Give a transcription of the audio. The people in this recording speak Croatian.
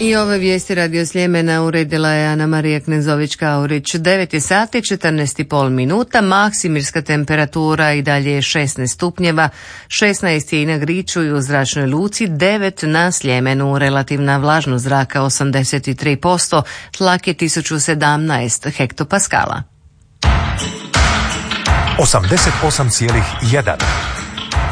I ove vijesti Radio Sljemena uredila je Ana Marija Knezović-Kaurić. 9 je sati, 14,5 minuta, maksimirska temperatura i dalje je 16 stupnjeva, 16 je i na Griču i u zračnoj luci, 9 na Sljemenu, relativna vlažnost zraka 83%, tlak je 1017 hektopaskala. 88,1